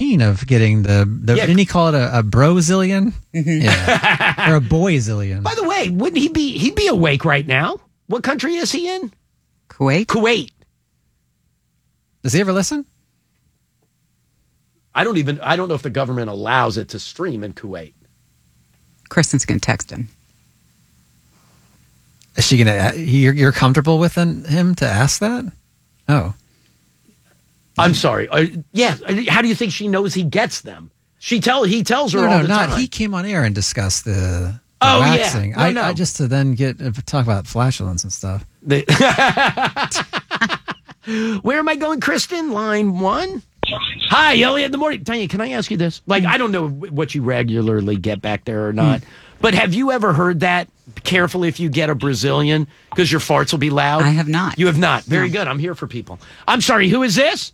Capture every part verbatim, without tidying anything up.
routine of getting the, the Yeah. didn't he call it a, a bro-zillion? Mm-hmm. Yeah. Or a boy-zillion. By the way, wouldn't he be, he'd be awake right now. What country is he in? Kuwait? Kuwait. Does he ever listen? I don't even, I don't know if the government allows it to stream in Kuwait. Kristen's going to text him. Is she gonna? You're, you're comfortable with him to ask that? Oh, I'm sorry. Uh, yeah. How do you think she knows he gets them? She tell he tells her no, all no, the not. time. He came on air and discussed the, the Oh, yeah. waxing. No, I, no. I just to then get uh, talk about flatulence and stuff. The- Where am I going, Kristen? Line one. Hi, Elliot in the morning. Tanya, can I ask you this? Like, I don't know what you regularly get back there or not, but have you ever heard that? Careful if you get a Brazilian because your farts will be loud. I have not. You have not. Very No. good. I'm here for people. I'm sorry. Who is this?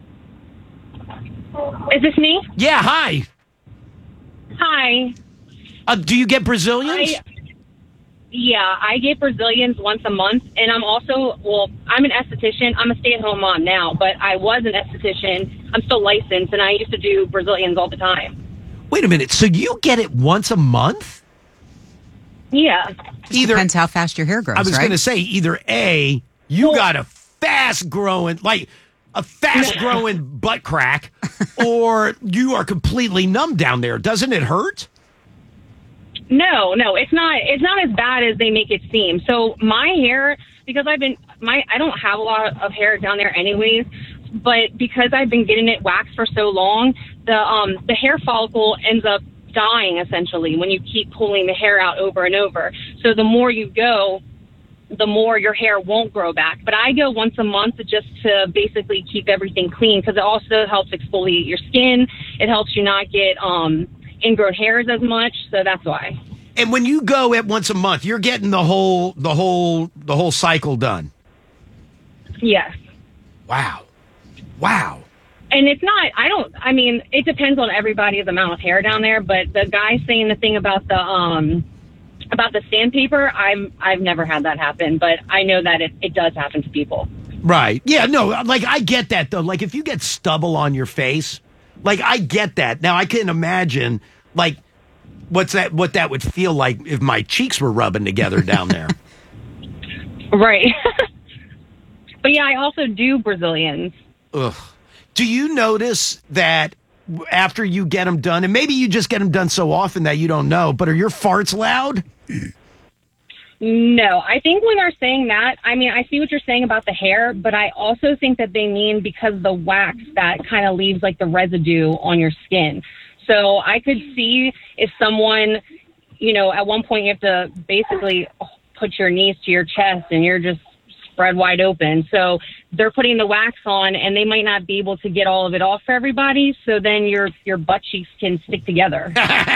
Is this me? Yeah. Hi. Hi. Uh, do you get Brazilians? I, yeah, I get Brazilians once a month, and I'm also, well, I'm an esthetician. I'm a stay-at-home mom now, but I was an esthetician. I'm still licensed, and I used to do Brazilians all the time. Wait a minute. So you get it once a month? Yeah. Either Depends how fast your hair grows, I was right? going to say either A, you Well- got a fast growing, like a fast growing butt crack, or you are completely numb down there. Doesn't it hurt? No, no, it's not. It's not as bad as they make it seem. So my hair, because I've been my, I don't have a lot of hair down there, anyways. But because I've been getting it waxed for so long, the um the hair follicle ends up dying essentially when you keep pulling the hair out over and over. So the more you go, the more your hair won't grow back. But I go once a month just to basically keep everything clean because it also helps exfoliate your skin. It helps you not get um, ingrown hairs as much. So that's why. And when you go at once a month, you're getting the whole the whole the whole cycle done. Yes. Wow. Wow. And it's not, I don't, I mean, it depends on everybody's amount of hair down there, but the guy saying the thing about the, um, about the sandpaper, I'm, I've never had that happen, but I know that it, it does happen to people. Right. Yeah, no, like I get that though. Like if you get stubble on your face, like I get that. Now I can imagine like what's that what that would feel like if my cheeks were rubbing together down there. Right. But yeah, I also do Brazilians. Ugh. Do you notice that after you get them done, and maybe you just get them done so often that you don't know, but are your farts loud? No, I think when they're saying that, I mean, I see what you're saying about the hair, but I also think that they mean because the wax that kind of leaves like the residue on your skin. So I could see if someone, you know, at one point you have to basically put your knees to your chest and you're just spread wide open. So they're putting the wax on and they might not be able to get all of it off for everybody. So then your, your butt cheeks can stick together.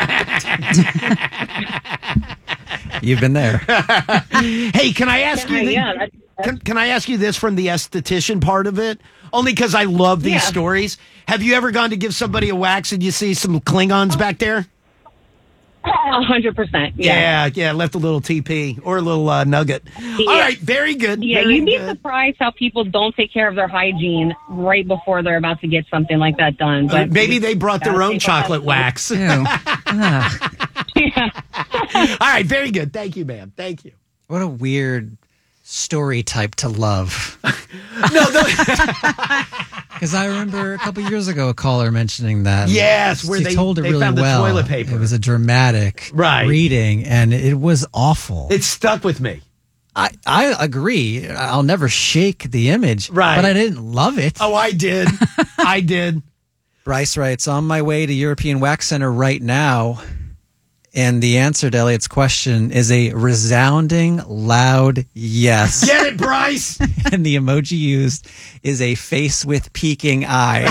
You've been there. Hey, can I ask Yeah, you? The, yeah, that's- can, can I ask you this from the esthetician part of it? Only because I love these Yeah. stories. Have you ever gone to give somebody a wax and you see some Klingons back there? A hundred percent. Yeah. Yeah, yeah, left a little T P or a little uh, nugget. All right, very good. Yeah, very you'd be good. surprised how people don't take care of their hygiene right before they're about to get something like that done. Uh, But maybe they brought their gotta own take chocolate wax. Ew. Ugh. Yeah. All right, very good. Thank you, ma'am. Thank you. What a weird story type to love. No, the, Because I remember a couple years ago a caller mentioning that. Yes, where she they- told it they really found the well. toilet paper. It was a dramatic Right. reading, and it was awful. it stuck with me. I, I agree. I'll never shake the image, Right. but I didn't love it. Oh, I did. I did. Bryce writes, on my way to European Wax Center right now, and the answer to Elliot's question is a resounding, loud yes. Get it, Bryce? And the emoji used is a face with peeking eye.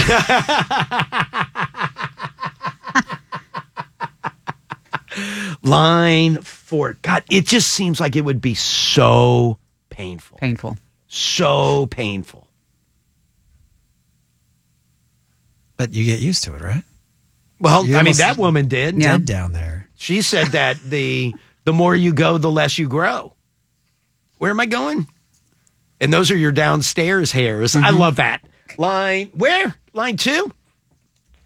Line four. God, it just seems like it would be so painful. Painful. So painful. But you get used to it, right? Well, You I mean, almost- that woman did. Yeah. Dead down there. She said that the the more you go, the less you grow. Where am I going? And those are your downstairs hairs. I love that. Line, where? Line two?